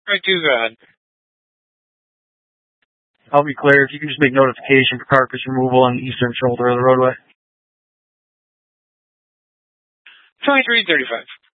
22, go ahead. I'll be clear. If you can just make notification for carcass removal on the eastern shoulder of the roadway. 2335.